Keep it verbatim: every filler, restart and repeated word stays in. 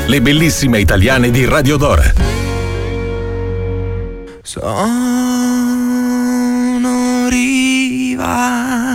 le bellissime italiane di Radio Dora. Sono riva